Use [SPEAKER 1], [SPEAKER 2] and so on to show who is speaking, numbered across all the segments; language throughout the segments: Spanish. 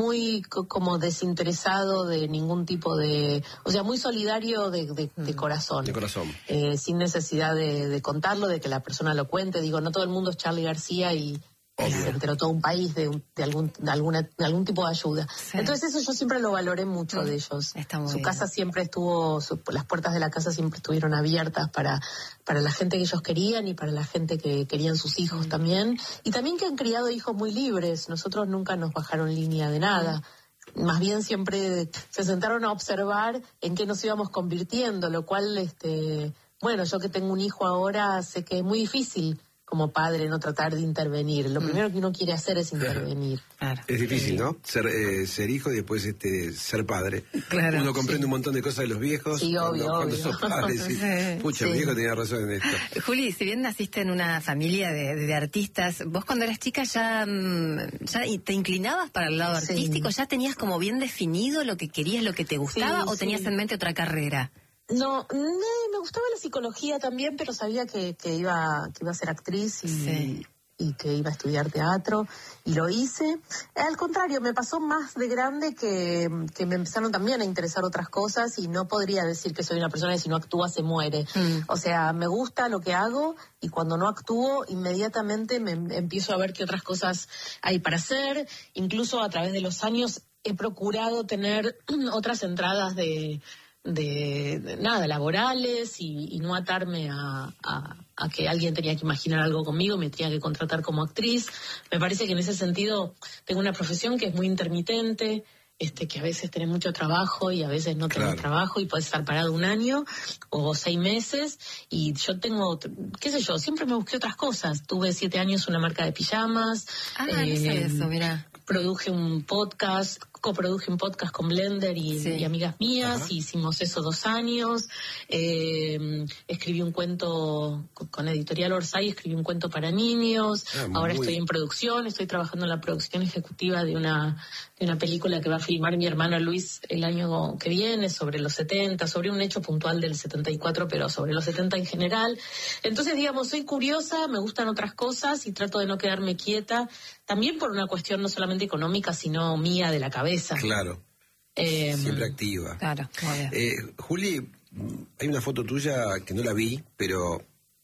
[SPEAKER 1] muy como desinteresado de ningún tipo de... O sea, muy solidario de corazón.
[SPEAKER 2] De corazón.
[SPEAKER 1] Sin necesidad de contarlo, de que la persona lo cuente. Digo, no todo el mundo es Charly García y se enteró todo un país de algún tipo de ayuda. Sí. Entonces eso yo siempre lo valoré mucho de ellos. Su casa siempre estuvo, las puertas de la casa siempre estuvieron abiertas para la gente que ellos querían y para la gente que querían sus hijos también. Y también que han criado hijos muy libres. Nosotros nunca nos bajaron línea de nada. Más bien siempre se sentaron a observar en qué nos íbamos convirtiendo, lo cual, bueno, yo que tengo un hijo ahora sé que es muy difícil como padre no tratar de intervenir. Lo primero que uno quiere hacer es intervenir.
[SPEAKER 2] Claro. Es difícil, ¿no? Ser hijo y después ser padre.
[SPEAKER 3] Claro.
[SPEAKER 2] Uno comprende un montón de cosas de los viejos.
[SPEAKER 1] Sí,
[SPEAKER 2] cuando sos padre, pucha, mi hijo tenía razón en esto.
[SPEAKER 3] Juli, si bien naciste en una familia de artistas, vos cuando eras chica ya te inclinabas para el lado artístico, ya tenías como bien definido lo que querías, lo que te gustaba, o tenías en mente otra carrera.
[SPEAKER 1] No, me gustaba la psicología también, pero sabía que iba a ser actriz y que iba a estudiar teatro, y lo hice. Al contrario, me pasó más de grande que me empezaron también a interesar otras cosas, y no podría decir que soy una persona que si no actúa se muere. O sea, me gusta lo que hago, y cuando no actúo, inmediatamente me empiezo a ver qué otras cosas hay para hacer. Incluso a través de los años he procurado tener otras entradas de laborales y no atarme a que alguien tenía que imaginar algo conmigo, me tenía que contratar como actriz. Me parece que en ese sentido tengo una profesión que es muy intermitente, que a veces tenés mucho trabajo y a veces no tenés trabajo y podés estar parado 1 año o 6 meses, y yo tengo, qué sé yo, siempre me busqué otras cosas. Tuve 7 años una marca de pijamas.
[SPEAKER 3] No sé eso, mira.
[SPEAKER 1] Coproduje un podcast con Blender y amigas mías. Hicimos eso 2 años. Escribí un cuento con Editorial Orsay, escribí un cuento para niños. Ahora estoy en producción, estoy trabajando en la producción ejecutiva de una película que va a filmar mi hermano Luis el año que viene, sobre los 70, sobre un hecho puntual del 74, pero sobre los 70 en general. Entonces, digamos, soy curiosa, me gustan otras cosas y trato de no quedarme quieta, también por una cuestión no solamente económica, sino mía, de la cabeza.
[SPEAKER 2] Claro. Siempre activa.
[SPEAKER 3] Claro, muy bien.
[SPEAKER 2] Juli, hay una foto tuya que no la vi, pero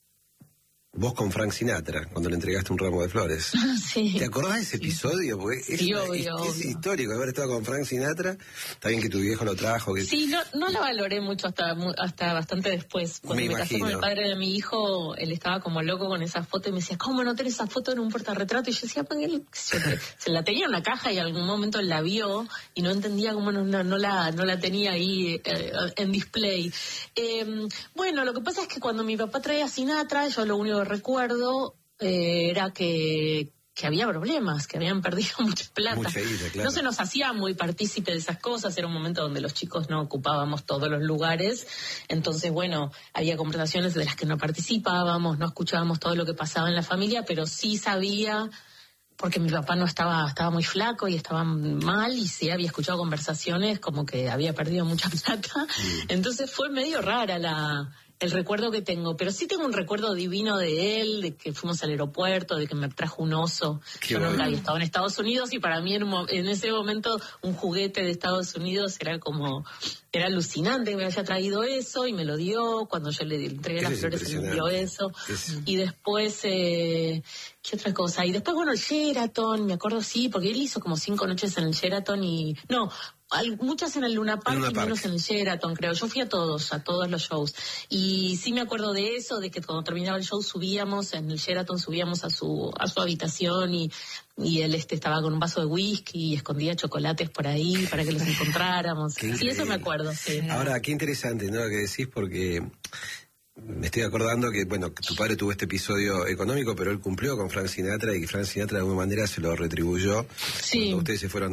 [SPEAKER 2] vos con Frank Sinatra, cuando le entregaste un ramo de flores.
[SPEAKER 1] Sí.
[SPEAKER 2] ¿Te acordás de ese episodio? Porque es histórico haber estado con Frank Sinatra. Está bien que tu viejo lo trajo.
[SPEAKER 1] Sí, no la valoré mucho hasta bastante después. Cuando me casé con el padre de mi hijo, él estaba como loco con esa foto y me decía, ¿cómo no tenés esa foto en un portarretrato? Y yo decía, pues él se la tenía en una caja y en algún momento la vio y no entendía cómo no la tenía ahí en display. Bueno, lo que pasa es que cuando mi papá traía a Sinatra, yo lo único que recuerdo era que había problemas, que habían perdido mucha plata.
[SPEAKER 2] Mucha ida, claro.
[SPEAKER 1] No se nos hacía muy partícipe de esas cosas, era un momento donde los chicos no ocupábamos todos los lugares, entonces bueno, había conversaciones de las que no participábamos, no escuchábamos todo lo que pasaba en la familia, pero sí sabía, porque mi papá no estaba muy flaco y estaba mal, y sí había escuchado conversaciones como que había perdido mucha plata, entonces fue medio rara el recuerdo que tengo, pero sí tengo un recuerdo divino de él, de que fuimos al aeropuerto, de que me trajo un oso. Yo nunca había estado en Estados Unidos y para mí en ese momento un juguete de Estados Unidos era alucinante que me haya traído eso, y me lo dio. Cuando yo le entregué las flores, él me dio eso. Y después, ¿qué otra cosa? Y después, bueno, el Sheraton, me acuerdo, sí, porque él hizo como 5 noches en el Sheraton muchas en el Luna Park y menos en el Sheraton, creo. Yo fui a todos los shows. Y sí me acuerdo de eso, de que cuando terminaba el show en el Sheraton subíamos a su habitación y él estaba con un vaso de whisky y escondía chocolates por ahí para que los encontráramos. Sí, eso me acuerdo, sí.
[SPEAKER 2] Ahora, qué interesante, ¿no?, lo que decís, porque me estoy acordando que, bueno, que tu padre tuvo este episodio económico, pero él cumplió con Frank Sinatra y Frank Sinatra de alguna manera se lo retribuyó cuando ustedes se fueron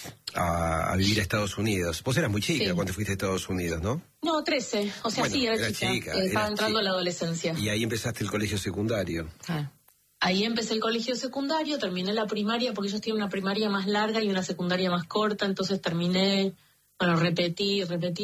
[SPEAKER 2] a vivir a Estados Unidos. Vos eras muy chica cuando fuiste a Estados Unidos, ¿no?
[SPEAKER 1] No, 13, o sea, bueno, sí, era chica. Estaba entrando a la adolescencia.
[SPEAKER 2] Y ahí empezaste el colegio secundario.
[SPEAKER 1] Ahí empecé el colegio secundario, terminé la primaria, porque ellos tienen una primaria más larga y una secundaria más corta, entonces terminé... Bueno, repetí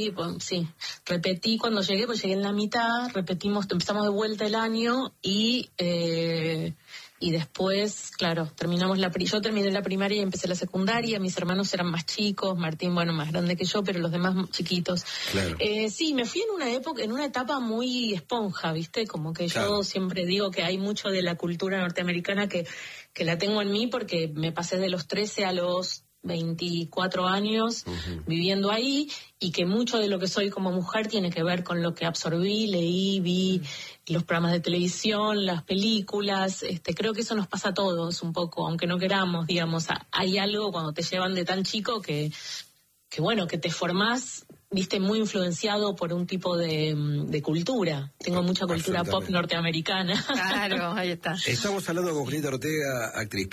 [SPEAKER 1] cuando llegué, pues llegué en la mitad, empezamos de vuelta el año y y después, claro, yo terminé la primaria y empecé la secundaria. Mis hermanos eran más chicos, Martín, bueno, más grande que yo, pero los demás chiquitos.
[SPEAKER 2] Claro.
[SPEAKER 1] Sí, me fui en una etapa muy esponja, ¿viste? Como que yo siempre digo que hay mucho de la cultura norteamericana que la tengo en mí, porque me pasé de los 13 a los 24 años viviendo ahí, y que mucho de lo que soy como mujer tiene que ver con lo que absorbí, leí, vi los programas de televisión, las películas. Creo que eso nos pasa a todos un poco, aunque no queramos, digamos. Hay algo cuando te llevan de tan chico que bueno, que te formás, viste, muy influenciado por un tipo de cultura. Tengo mucha cultura pop norteamericana.
[SPEAKER 3] Claro, ahí está.
[SPEAKER 2] Estamos hablando con Julieta Ortega, actriz.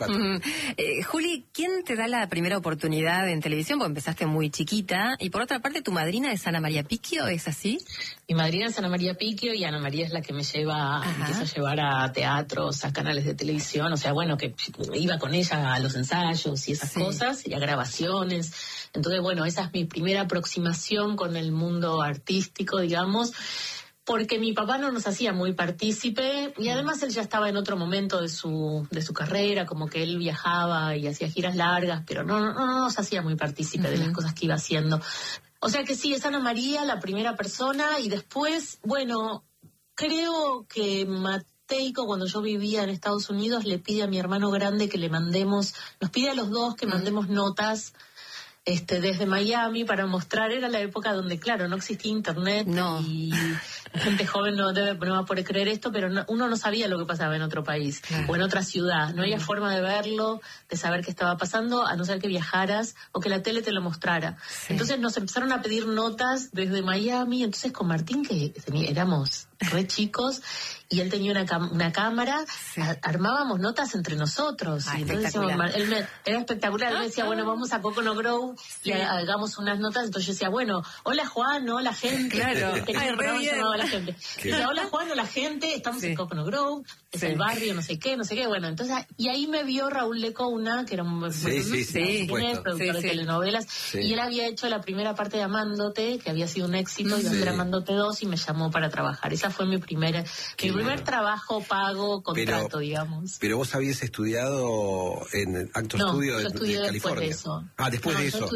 [SPEAKER 3] Juli, ¿quién te da la primera oportunidad en televisión? Porque empezaste muy chiquita. Y por otra parte, ¿tu madrina es Ana María Picchio? ¿Es así?
[SPEAKER 1] Mi madrina es Ana María Picchio, y Ana María es la que me empieza a llevar a teatros, a canales de televisión. O sea, bueno, que iba con ella a los ensayos y esas cosas, y a grabaciones. Entonces, bueno, esa es mi primera aproximación con el mundo artístico, digamos, porque mi papá no nos hacía muy partícipe, y además él ya estaba en otro momento de su carrera, como que él viajaba y hacía giras largas, pero no nos hacía muy partícipe de las cosas que iba haciendo. O sea que sí, es Ana María la primera persona, y después, bueno, creo que Mateico, cuando yo vivía en Estados Unidos, le pide a mi hermano grande que nos pide a los dos que mandemos notas desde Miami para mostrar. Era la época donde, claro, no existía internet, y la gente joven no va a poder creer esto, pero uno no sabía lo que pasaba en otro país o en otra ciudad. No había forma de verlo, de saber qué estaba pasando, a no ser que viajaras o que la tele te lo mostrara. Entonces nos empezaron a pedir notas desde Miami. Entonces con Martín, que éramos re chicos, y él tenía una cámara, armábamos notas entre nosotros. Y entonces era espectacular. Él me decía, bueno, vamos a Coconut Grove y hagamos unas notas. Entonces yo decía, bueno, hola Juan, hola gente.
[SPEAKER 3] Claro.
[SPEAKER 1] La gente. Decía, hola Juan, hola gente, estamos en Coconut Grove, es el barrio, no sé qué. Bueno, entonces, y ahí me vio Raúl Lecona, que era un productor de telenovelas, y él había hecho la primera parte de Amándote, que había sido un éxito, y iba a hacer Amándote 2, y me llamó para trabajar. Esa fue mi primer trabajo pago, contrato, digamos.
[SPEAKER 2] Pero vos habías estudiado en Acto Estudio de California.
[SPEAKER 1] Después de eso.
[SPEAKER 2] Después de eso.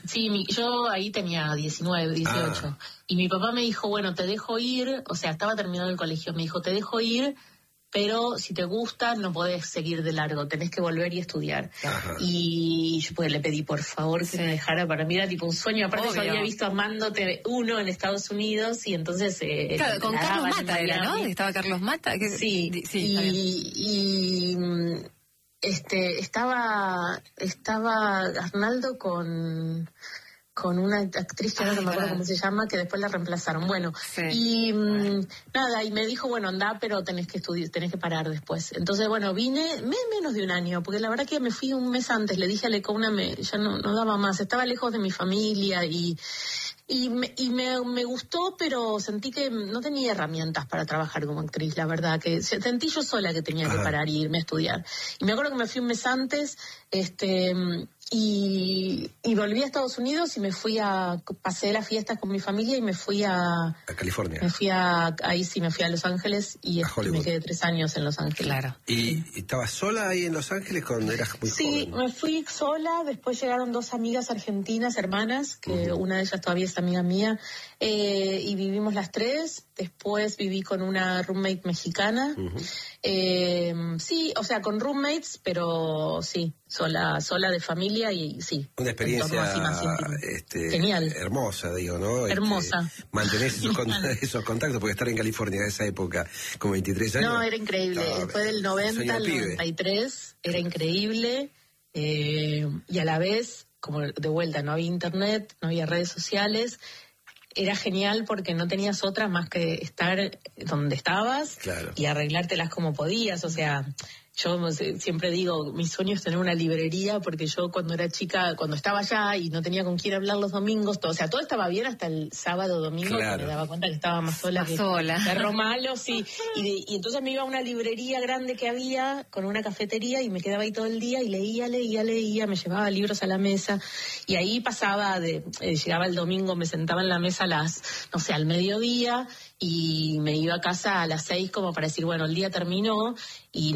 [SPEAKER 1] Yo ahí tenía 19, 18. Y mi papá me dijo, bueno, te dejo ir, o sea, estaba terminando el colegio, me dijo, te dejo ir, pero si te gusta no podés seguir de largo, tenés que volver y estudiar. Y yo le pedí por favor que me dejara. Para mí era tipo un sueño. Aparte yo había visto Amándote 1 en Estados Unidos, y entonces
[SPEAKER 3] claro, con Carlos Mata era, ¿no? Estaba Carlos Mata.
[SPEAKER 1] Estaba Arnaldo con una actriz que no me acuerdo cómo se llama, que después la reemplazaron. Bueno, y nada, y me dijo, bueno, andá, pero tenés que estudiar, tenés que parar después. Entonces, bueno, vine menos de un año, porque la verdad que me fui un mes antes. Le dije a Lecona, ya no daba más, estaba lejos de mi familia, y me gustó, pero sentí que no tenía herramientas para trabajar como actriz, la verdad, que sentí yo sola que tenía que parar y irme a estudiar. Y me acuerdo que me fui un mes antes, y volví a Estados Unidos, y pasé las fiestas con mi familia, y me fui a
[SPEAKER 2] California.
[SPEAKER 1] Me fui a Los Ángeles, y me quedé 3 años en Los Ángeles.
[SPEAKER 3] Claro.
[SPEAKER 2] ¿Y estabas sola ahí en Los Ángeles cuando eras muy joven?
[SPEAKER 1] Sí, me fui sola. Después llegaron 2 amigas argentinas, hermanas, que una de ellas todavía es amiga mía, y vivimos las 3. Después viví con una roommate mexicana. Sí, o sea, con roommates, pero sí, sola de familia, y sí.
[SPEAKER 2] Una experiencia
[SPEAKER 1] genial,
[SPEAKER 2] hermosa, digo, ¿no?
[SPEAKER 1] Hermosa.
[SPEAKER 2] Mantener esos contactos, porque estar en California en esa época, con 23 años.
[SPEAKER 1] No, era increíble. Después del 90 al 93, era increíble. Y a la vez, como de vuelta, no había internet, no había redes sociales. Era genial porque no tenías otra más que estar donde estabas y arreglártelas como podías. O sea, yo siempre digo, mi sueño es tener una librería, porque yo cuando era chica, cuando estaba allá y no tenía con quién hablar los domingos, todo estaba bien hasta el sábado, domingo, que me daba cuenta que estaba más sola que perro malo, sí. Y entonces me iba a una librería grande que había, con una cafetería, y me quedaba ahí todo el día y leía, me llevaba libros a la mesa, y ahí pasaba llegaba el domingo, me sentaba en la mesa al mediodía, y me iba a casa a las 6 como para decir, bueno, el día terminó, y no hablé con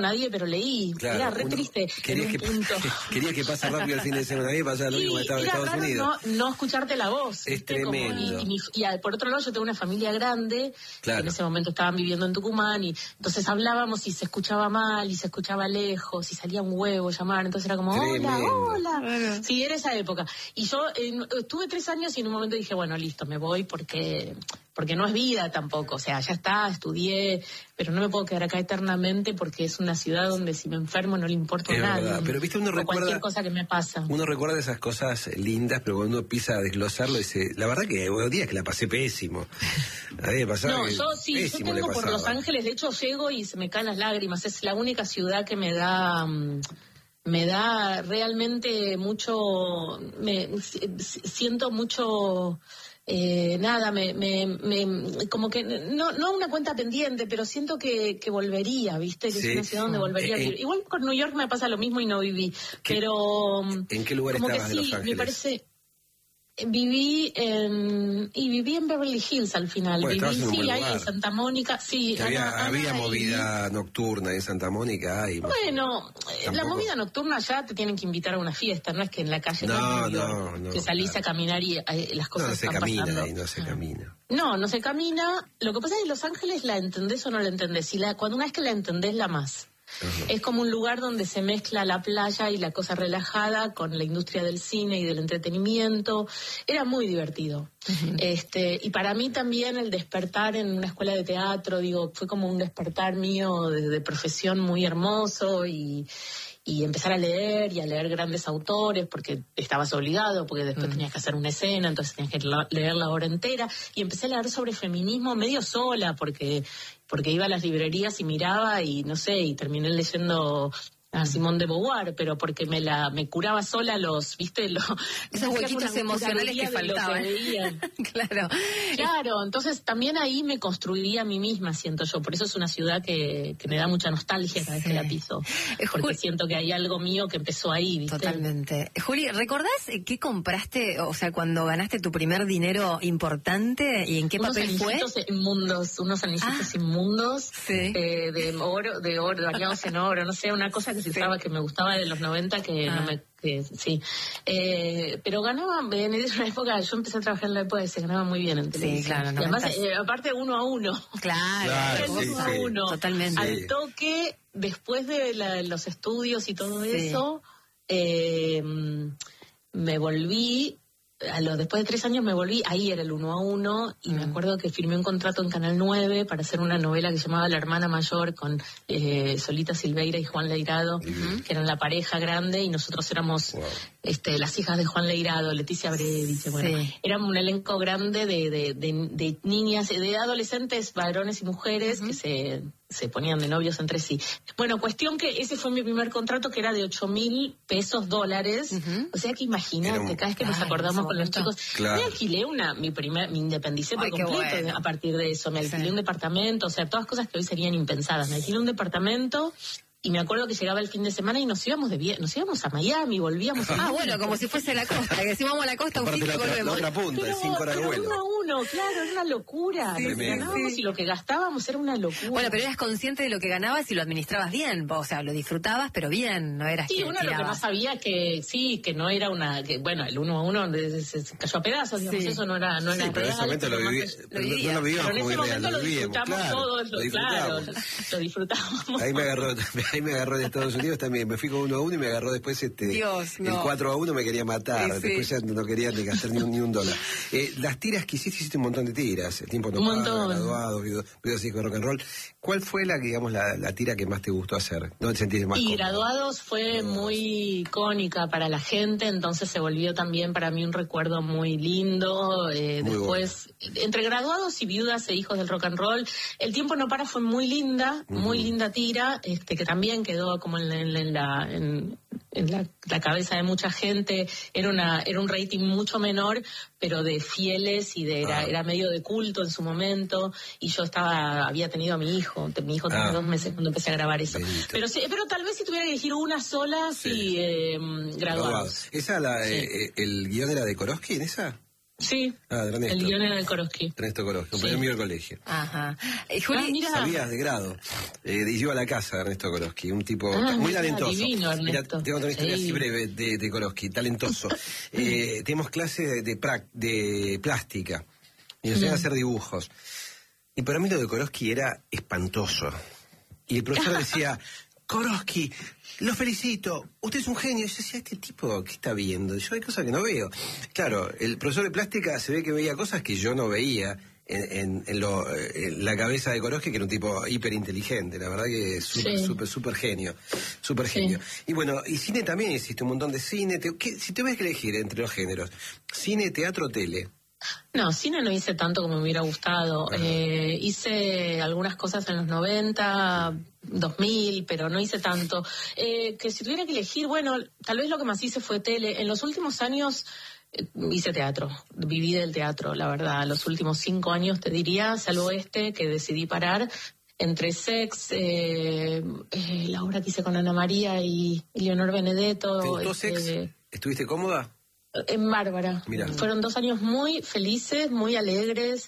[SPEAKER 1] nadie, pero leí.
[SPEAKER 2] Claro,
[SPEAKER 1] era re triste.
[SPEAKER 2] Quería que pase rápido el fin de semana. A mí me pasaba lo mismo que estaba en Estados Unidos.
[SPEAKER 1] No escucharte la voz.
[SPEAKER 2] Es tremendo.
[SPEAKER 1] Y por otro lado, yo tengo una familia grande, claro, que en ese momento estaban viviendo en Tucumán, y entonces hablábamos y se escuchaba mal, y se escuchaba lejos, y salía un huevo llamar, entonces era como, hola. Bueno. Sí, era esa época. Y yo estuve 3 años y en un momento dije, bueno, listo, me voy porque no es vida tampoco, o sea, ya está, estudié, pero no me puedo quedar acá eternamente porque es una ciudad donde si me enfermo no le importa a nadie.
[SPEAKER 2] Verdad. Pero viste, uno recuerda
[SPEAKER 1] cualquier cosa que me pasa.
[SPEAKER 2] Uno recuerda esas cosas lindas, pero cuando uno empieza a desglosarlo dice, la verdad que hubo días que la pasé pésimo. A mí me pasaba
[SPEAKER 1] yo tengo por Los Ángeles, de hecho llego y se me caen las lágrimas, es la única ciudad que me da realmente mucho, siento mucho. Como que no una cuenta pendiente, pero siento que volvería, ¿viste? Que es una ciudad donde volvería a vivir. Igual con New York me pasa lo mismo y no viví, pero
[SPEAKER 2] ¿en qué lugar estabas de Los Ángeles?
[SPEAKER 1] Me parece. Viví en Beverly Hills al final.
[SPEAKER 2] Bueno,
[SPEAKER 1] viví ahí en Santa Mónica. Sí,
[SPEAKER 2] había movida nocturna en Santa Mónica.
[SPEAKER 1] Bueno, la movida nocturna ya te tienen que invitar a una fiesta, no es que en la calle que salís a caminar y las cosas
[SPEAKER 2] no se
[SPEAKER 1] están
[SPEAKER 2] camina
[SPEAKER 1] pasando.
[SPEAKER 2] Ahí, no se camina.
[SPEAKER 1] No se camina. Lo que pasa es que Los Ángeles la entendés o no la entendés. Cuando una vez que la entendés, la amás. Uh-huh. Es como un lugar donde se mezcla la playa y la cosa relajada con la industria del cine y del entretenimiento. Era muy divertido. Uh-huh. Y para mí también el despertar en una escuela de teatro, fue como un despertar mío de profesión muy hermoso y empezar a leer grandes autores porque estabas obligado, porque después tenías que hacer una escena, entonces tenías que leer la obra entera, y empecé a leer sobre feminismo medio sola porque iba a las librerías y miraba y no sé, y terminé leyendo a Simone de Beauvoir, pero porque me curaba sola esos
[SPEAKER 3] huequitos emocionales que faltaban.
[SPEAKER 1] Claro, entonces también ahí me construí a mí misma, siento yo, por eso es una ciudad que me da mucha nostalgia cada vez que la piso, porque siento que hay algo mío que empezó ahí, ¿viste?
[SPEAKER 3] Totalmente. Juli, ¿recordás qué compraste, o sea, cuando ganaste tu primer dinero importante y en qué papel fue?
[SPEAKER 1] Unos anillitos inmundos, sí. de oro, bañados en oro, no sé, una cosa que que me gustaba de los 90 sí. Pero ganaba, en esa época, yo empecé a trabajar en la época y se ganaba muy bien en televisión.
[SPEAKER 3] Sí, claro.
[SPEAKER 1] Y además, aparte 1 a 1.
[SPEAKER 3] Claro,
[SPEAKER 1] 1 a 1.
[SPEAKER 3] Totalmente.
[SPEAKER 1] Al toque, después de los estudios y todo eso, me volví. Después de 3 años me volví, ahí era el 1 a 1, y me acuerdo que firmé un contrato en Canal 9 para hacer una novela que se llamaba La Hermana Mayor con Solita Silveira y Juan Leirado, que eran la pareja grande, y nosotros éramos las hijas de Juan Leirado, Leticia Bredice, era un elenco grande de niñas, de adolescentes, varones y mujeres que se ponían de novios entre sí. Bueno, cuestión que ese fue mi primer contrato, que era de $8,000 $, o sea que imagínate, cada vez que nos acordamos con los chicos, me alquilé me independicé por completo a partir de eso, me alquilé un departamento, o sea, todas cosas que hoy serían impensadas, me alquilé un departamento. Y me acuerdo que llegaba el fin de semana y nos íbamos a Miami, volvíamos a
[SPEAKER 3] bueno, como si fuese la costa, que decimos vamos a la costa un fin y volvemos.
[SPEAKER 2] La otra punta, de 5 horas de vuelo.
[SPEAKER 1] 1 a 1, claro, era una locura. Lo que ganábamos y lo que gastábamos era una locura.
[SPEAKER 3] Bueno, pero eras consciente de lo que ganabas y lo administrabas bien, o sea, lo disfrutabas, pero bien, no eras
[SPEAKER 1] que uno tirabas. Lo que más sabía que no era el 1 a 1 se cayó a pedazos, digamos, eso no era real.
[SPEAKER 2] Pero en ese momento no lo vivíamos muy real, lo vivíamos,
[SPEAKER 1] todos, lo disfrutábamos.
[SPEAKER 2] Ahí me agarró de Estados Unidos también, me fui con 1 a 1 y me agarró después el 4 a 1 me quería matar, después ya no quería ni gastar ni un $. Las tiras que hiciste un montón de tiras, El tiempo no para, Graduados, Videos de rock and roll. ¿Cuál fue la tira que más te gustó hacer? ¿Dónde te sentiste más cómodo?
[SPEAKER 1] Graduados fue muy icónica para la gente, entonces se volvió también para mí un recuerdo muy lindo. Después, entre Graduados y Viudas e Hijos del Rock and Roll, El tiempo no para fue muy linda tira, que también quedó como en la cabeza de mucha gente. Era un rating mucho menor, pero de fieles y era medio de culto en su momento, y yo había tenido a mi hijo tenía 2 meses cuando empecé a grabar eso. Pero tal vez si tuviera que elegir una sola, Graduados.
[SPEAKER 2] ¿Esa el guión era de Korosky en esa?
[SPEAKER 1] Sí,
[SPEAKER 2] Ernesto.
[SPEAKER 1] El guion era de Koroski.
[SPEAKER 2] Ernesto Koroski, compañero mío del colegio.
[SPEAKER 3] Ajá. Juli,
[SPEAKER 2] sabías de grado. Y yo a la casa de Ernesto Koroski, un tipo muy talentoso.
[SPEAKER 1] Divino, Ernesto.
[SPEAKER 2] Mira, tengo una historia así breve de Koroski, talentoso. Tenemos clases de plástica y nos enseñan a hacer dibujos. Y para mí lo de Koroski era espantoso. Y el profesor decía, Koroski, lo felicito, usted es un genio. Y yo decía, este tipo, ¿qué está viendo? Yo hay cosas que no veo. Claro, el profesor de plástica se ve que veía cosas que yo no veía en la cabeza de Koroski, que era un tipo hiperinteligente, la verdad que súper genio, súper genio. Y bueno, y cine también existe un montón de cine. Si tuvieras que elegir entre los géneros, cine, teatro, tele.
[SPEAKER 1] No, cine no hice tanto como me hubiera gustado. Hice algunas cosas en los 90, 2000, pero no hice tanto. Que si tuviera que elegir, bueno, tal vez lo que más hice fue tele. En los últimos años hice teatro, viví del teatro, la verdad. Los últimos 5 años, te diría, salvo que decidí parar. Entre Sex, la obra que hice con Ana María y Leonor Benedetto.
[SPEAKER 2] ¿Te gustó Sex? ¿Estuviste cómoda?
[SPEAKER 1] En Bárbara.
[SPEAKER 2] Mirá.
[SPEAKER 1] Fueron 2 años muy felices, muy alegres,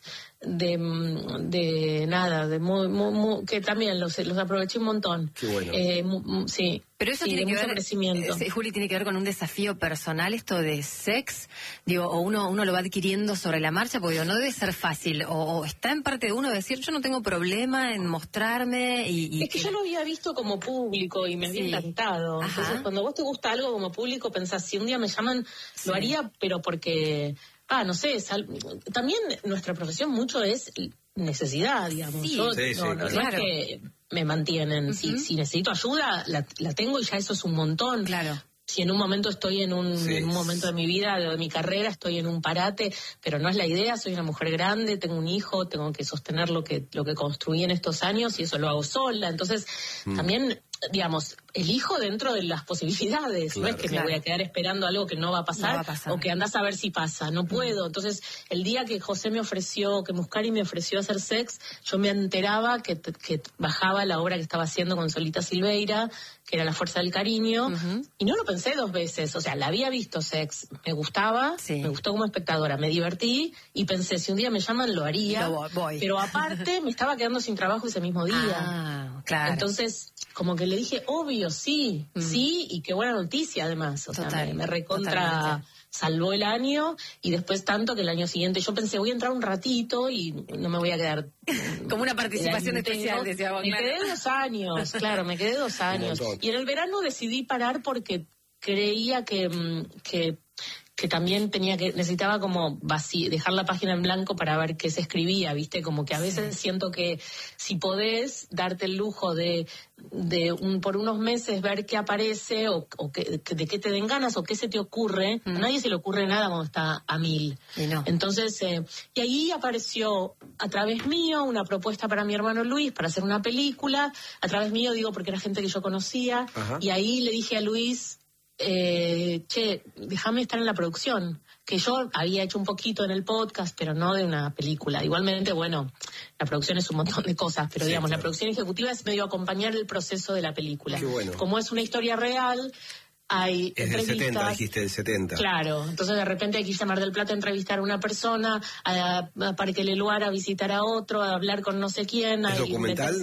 [SPEAKER 1] que también los aproveché un montón.
[SPEAKER 2] Qué bueno.
[SPEAKER 1] Sí.
[SPEAKER 3] Pero eso
[SPEAKER 1] tiene
[SPEAKER 3] que
[SPEAKER 1] mucho
[SPEAKER 3] ver,
[SPEAKER 1] crecimiento.
[SPEAKER 3] Juli, tiene que ver con un desafío personal, esto de Sex, digo, o uno lo va adquiriendo sobre la marcha, porque digo, no debe ser fácil, o está en parte de uno decir, yo no tengo problema en mostrarme y
[SPEAKER 1] es que yo lo había visto como público y me había encantado.
[SPEAKER 3] Ajá.
[SPEAKER 1] Entonces, cuando vos te gusta algo como público, pensás, si un día me llaman, lo haría, pero porque, no sé, también nuestra profesión mucho es necesidad, digamos.
[SPEAKER 3] Sí.
[SPEAKER 1] No
[SPEAKER 3] claro.
[SPEAKER 1] es que me mantienen. Si necesito ayuda, la tengo y ya eso es un montón.
[SPEAKER 3] Claro.
[SPEAKER 1] Si en un momento estoy en un momento de mi vida, de mi carrera, estoy en un parate, pero no es la idea, soy una mujer grande, tengo un hijo, tengo que sostener lo que construí en estos años y eso lo hago sola. Entonces, también, digamos, elijo dentro de las posibilidades. Claro, no es que me voy a quedar esperando algo que no va a pasar, o que andás a ver si pasa. No puedo. Entonces, el día que José me ofreció, que Muscari me ofreció hacer Sex, yo me enteraba que bajaba la obra que estaba haciendo con Solita Silveira, que era La Fuerza del Cariño, y no lo pensé 2 veces. O sea, la había visto Sex, me gustaba, me gustó como espectadora, me divertí, y pensé, si un día me llaman, lo haría.
[SPEAKER 3] Voy.
[SPEAKER 1] Pero aparte, me estaba quedando sin trabajo ese mismo día.
[SPEAKER 3] Claro.
[SPEAKER 1] Entonces, como que le dije, obvio, sí, y qué buena noticia además. O sea, me recontra salvó el año, y después tanto que el año siguiente yo pensé, voy a entrar un ratito y no me voy a quedar...
[SPEAKER 3] Como una participación especial, decía vos.
[SPEAKER 1] Me quedé 2 años, claro, me quedé 2 años. Y en el verano decidí parar porque creía que también necesitaba como dejar la página en blanco para ver qué se escribía, ¿viste? Como que a veces siento que si podés darte el lujo de por unos meses ver qué aparece o de qué te den ganas o qué se te ocurre, a nadie se le ocurre nada cuando está a 1000.
[SPEAKER 3] No.
[SPEAKER 1] Entonces, y ahí apareció a través mío una propuesta para mi hermano Luis para hacer una película, a través mío digo porque era gente que yo conocía. Ajá. Y ahí le dije a Luis, déjame estar en la producción, que yo había hecho un poquito en el podcast, pero no de una película. Igualmente, bueno, la producción es un montón de cosas, pero digamos, la producción ejecutiva es medio acompañar el proceso de la película.
[SPEAKER 2] Qué bueno.
[SPEAKER 1] Como es una historia real, hay
[SPEAKER 2] entrevistas. Es del 70, dijiste, del 70.
[SPEAKER 1] Claro, entonces de repente hay que ir a Mar del Plata a entrevistar a una persona, a Parque Leluar a visitar a otro, a hablar con no sé quién.
[SPEAKER 2] ¿Es documental?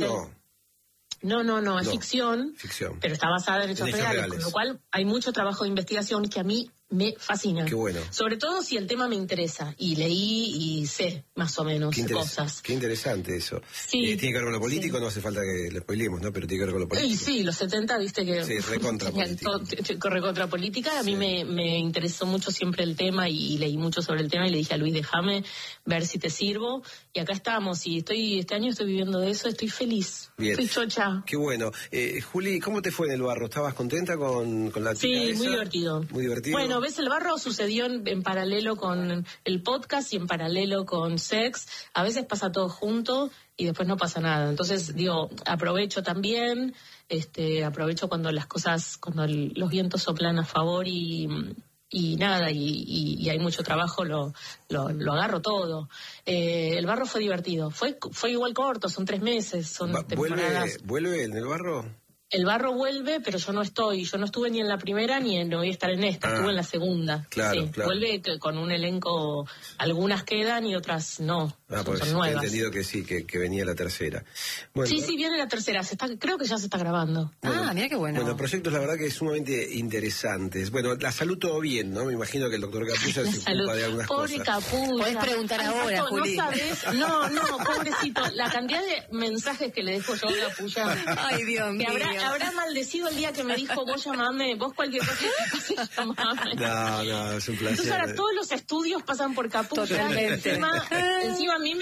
[SPEAKER 1] No, es ficción, pero está basada en hechos reales, con lo cual hay mucho trabajo de investigación que a mí me fascina.
[SPEAKER 2] Qué bueno.
[SPEAKER 1] Sobre todo si el tema me interesa, y leí y sé más o menos cosas.
[SPEAKER 2] Qué interesante eso.
[SPEAKER 1] Sí,
[SPEAKER 2] tiene que ver con lo político, no hace falta que lo spoilemos, ¿no? Pero tiene que ver con lo político.
[SPEAKER 1] Sí, los 70, viste que...
[SPEAKER 2] Sí, recontra
[SPEAKER 1] política. A mí me interesó mucho siempre el tema y leí mucho sobre el tema y le dije a Luis, déjame ver si te sirvo. Y acá estamos, y este año estoy viviendo de eso, estoy feliz.
[SPEAKER 2] Bien.
[SPEAKER 1] Estoy chocha.
[SPEAKER 2] Qué bueno. Juli, ¿cómo te fue en el barro? ¿Estabas contenta con la chica esa?
[SPEAKER 1] Sí, muy divertido.
[SPEAKER 2] Muy divertido.
[SPEAKER 1] Bueno, ves, el barro sucedió en paralelo con el podcast y en paralelo con Sex. A veces pasa todo junto y después no pasa nada. Entonces, digo, aprovecho también, aprovecho cuando los vientos soplan a favor y nada, y hay mucho trabajo, lo agarro todo. El barro fue divertido. Fue igual corto, son 3 meses, son temporadas.
[SPEAKER 2] ¿Vuelve en el barro?
[SPEAKER 1] el barro vuelve, pero yo no estuve ni en la primera ni no voy a estar en esta, estuve en la segunda.
[SPEAKER 2] Claro, claro.
[SPEAKER 1] Vuelve con un elenco, algunas quedan y otras no, son nuevas.
[SPEAKER 2] He entendido que sí, que venía la tercera.
[SPEAKER 1] Bueno, sí, viene la tercera, creo que ya se está grabando.
[SPEAKER 3] Bueno, mira qué bueno.
[SPEAKER 2] Bueno, proyectos la verdad que sumamente interesantes. Bueno, la salud todo bien, ¿no? Me imino que el doctor Capulla se ocupa de algunas
[SPEAKER 1] Pobre
[SPEAKER 2] cosas.
[SPEAKER 1] Capulla.
[SPEAKER 3] Podés preguntar ahora, Juli.
[SPEAKER 1] No sabés, no, pobrecito, la cantidad de mensajes que le dejo yo a Capulla.
[SPEAKER 3] Ay, Dios mío.
[SPEAKER 1] Habrá maldecido el día que me dijo, vos llamame, vos cualquier cosa que pase, llamame.
[SPEAKER 2] No, es un placer.
[SPEAKER 1] Entonces ahora todos los estudios pasan por Capulla.
[SPEAKER 3] Totalmente.
[SPEAKER 1] Encima a mí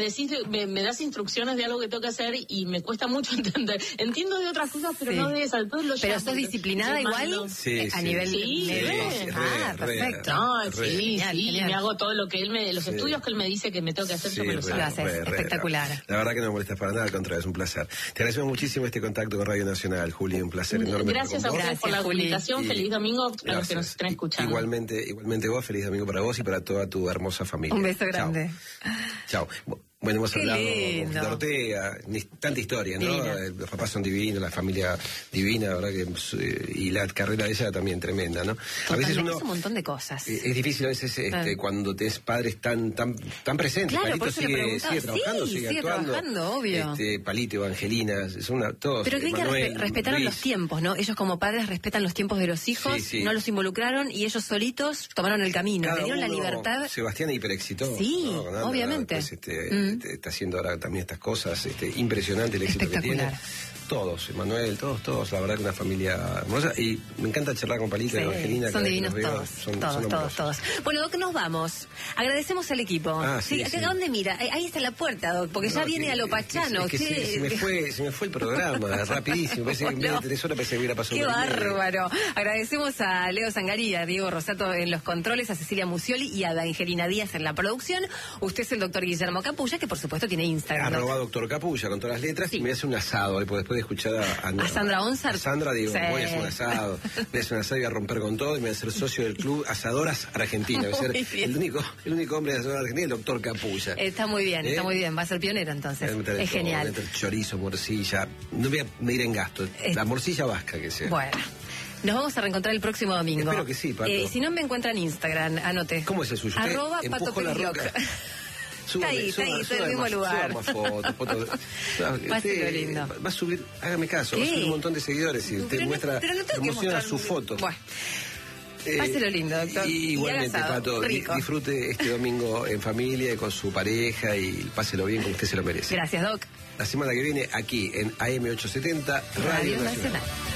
[SPEAKER 1] me das instrucciones de algo que tengo que hacer y me cuesta mucho entender. Entiendo de otras cosas, pero no de esas.
[SPEAKER 3] Pero sos disciplinada igual a nivel...
[SPEAKER 1] Sí,
[SPEAKER 3] perfecto.
[SPEAKER 1] No, genial. Me hago todo lo que los estudios que él me dice que me tengo que hacer, yo me los hago.
[SPEAKER 3] Espectacular.
[SPEAKER 2] La verdad que no me molestas para nada, al contrario, es un placer. Te agradecemos muchísimo este contacto con Radio Nacional, Juli, un placer enorme.
[SPEAKER 1] Gracias a ustedes por la comunicación, feliz domingo a los que nos están escuchando.
[SPEAKER 2] Igualmente vos, feliz domingo para vos y para toda tu hermosa familia.
[SPEAKER 3] Un beso grande.
[SPEAKER 2] Chao. Bueno, hemos hablado de Ortega, tanta historia, ¿no? Los papás son divinos, la familia divina, ¿verdad? Y la carrera de ella también tremenda, ¿no?
[SPEAKER 3] A veces uno... un montón de cosas.
[SPEAKER 2] Es difícil a veces cuando tenés padres tan presentes.
[SPEAKER 3] Claro,
[SPEAKER 2] Palito sigue trabajando, sigue actuando.
[SPEAKER 3] Trabajando, obvio.
[SPEAKER 2] Palito, Evangelina, todos.
[SPEAKER 3] Pero creen que respetaron los tiempos, ¿no? Ellos como padres respetan los tiempos de los hijos, no los involucraron y ellos solitos tomaron el camino, le dieron la libertad.
[SPEAKER 2] Sebastián es hiperexitoso.
[SPEAKER 3] Sí, ¿no? Obviamente.
[SPEAKER 2] Está haciendo ahora también estas cosas, impresionante el éxito que tiene. Todos, Emanuel, todos, la verdad que una familia hermosa. Y me encanta charlar con Palito y Evangelina.
[SPEAKER 3] Son divinos todos. Bueno, Doc, nos vamos. Agradecemos al equipo. ¿A dónde mira? Ahí está la puerta, Doc, porque ya viene a lo pachano.
[SPEAKER 2] Se me fue el programa, rapidísimo. En vez de 3 horas pensé que hubiera pasado.
[SPEAKER 3] Qué bárbaro. Agradecemos a Leo Zangari, a Diego Rosato en los controles, a Cecilia Musioli y a Evangelina Díaz en la producción. Usted es el doctor Guillermo Capulla, que por supuesto tiene Instagram.
[SPEAKER 2] @doctor Capulla, con todas las letras. Y me hace un asado, después de escuchar a
[SPEAKER 3] Sandra Onzar.
[SPEAKER 2] A Sandra, digo, voy a hacer un asado. Voy a hacer un asado y voy a romper con todo y me voy a ser socio del club Asadoras Argentina. Voy a ser el único hombre de Asadoras Argentina, el doctor Capulla.
[SPEAKER 3] Está muy bien, está muy bien. Va a ser pionero entonces. Es genial.
[SPEAKER 2] Voy a meter chorizo, morcilla. No voy a medir en gasto. La morcilla vasca que sea.
[SPEAKER 3] Bueno. Nos vamos a reencontrar el próximo domingo.
[SPEAKER 2] Espero que sí, Pato.
[SPEAKER 3] Si no me encuentran en Instagram, anote.
[SPEAKER 2] ¿Cómo es el suyo?
[SPEAKER 3] @patopeliloc. Está ahí, está en el mismo lugar.
[SPEAKER 2] Fotos.
[SPEAKER 3] Páselo lindo.
[SPEAKER 2] Va a subir, hágame caso, va a subir un montón de seguidores y usted promociona su foto.
[SPEAKER 3] Bueno. Páselo lindo, doctor.
[SPEAKER 2] Y igualmente, Pato, disfrute este domingo en familia y con su pareja y páselo bien como usted se lo merece.
[SPEAKER 3] Gracias, Doc.
[SPEAKER 2] La semana que viene aquí en AM870 Radio Nacional.